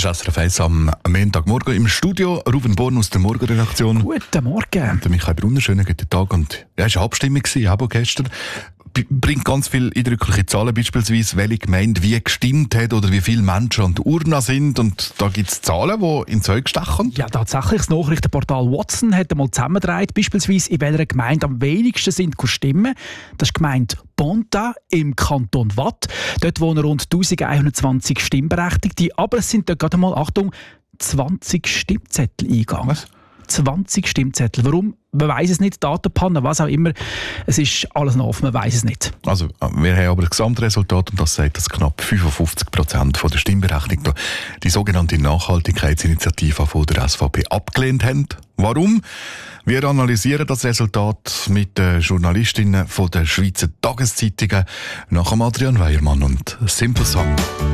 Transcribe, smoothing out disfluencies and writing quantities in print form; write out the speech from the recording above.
ist SRF 1 am Montagmorgen im Studio. Ruben Born aus der Morgenredaktion. Guten Morgen. Und der Michael Brunner, schönen guten Tag. Und ja, es war eine Abstimmung, auch gestern. Bringt ganz viele eindrückliche Zahlen, beispielsweise, welche Gemeinde wie gestimmt hat oder wie viele Menschen an der Urne sind. Und da gibt es Zahlen, die ins Auge stechen. Ja, tatsächlich. Das Nachrichtenportal Watson hat einmal zusammengetragen, beispielsweise in welcher Gemeinde am wenigsten sind Stimmen. Das ist die Gemeinde Ponta im Kanton Watt. Dort wohnen rund 1120 Stimmberechtigte. Aber es sind dort gerade mal, Achtung, 20 Stimmzettel eingegangen. Was? 20 Stimmzettel. Warum? Man weiss es nicht, Datenpanne, was auch immer. Es ist alles noch offen, man weiss es nicht. Also, wir haben aber das Gesamtresultat und das sagt, dass knapp 55% der Stimmberechtigten die sogenannte Nachhaltigkeitsinitiative von der SVP abgelehnt haben. Warum? Wir analysieren das Resultat mit den Journalistinnen von der Schweizer Tageszeitungen nach Adrian Weiermann und Simple Song.